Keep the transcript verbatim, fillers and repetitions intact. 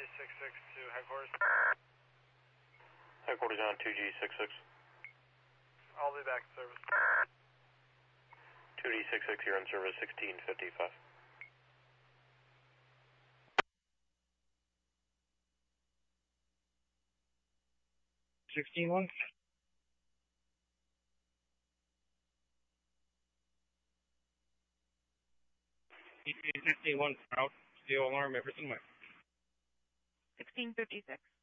six six to headquarters. Headquarters on two G six six. I'll be back in service. two D six six, you're in service sixteen fifty-five. sixteen one. sixteen one, out, steel alarm, everything went. sixteen fifty-six.